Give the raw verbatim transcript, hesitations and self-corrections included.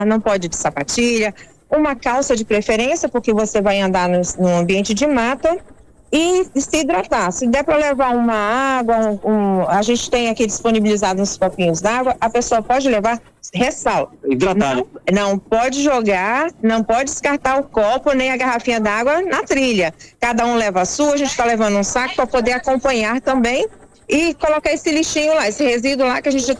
não pode de sapatilha, uma calça de preferência, porque você vai andar no, no ambiente de mata, e se hidratar. Se der para levar uma água, um, um, a gente tem aqui disponibilizado nos copinhos d'água, a pessoa pode levar, ressalva. Hidratado. Não, não pode jogar, não pode descartar o copo nem a garrafinha d'água na trilha. Cada um leva a sua, a gente está levando um saco para poder acompanhar também e colocar esse lixinho lá, esse resíduo lá que a gente